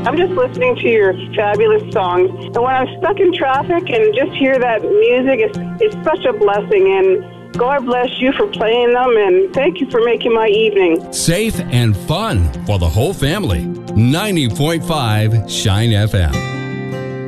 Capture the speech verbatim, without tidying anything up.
I'm just listening to your fabulous songs. And when I'm stuck in traffic and just hear that music, it's, it's such a blessing. And God bless you for playing them, and thank you for making my evening safe and fun for the whole family. ninety point five Shine F M.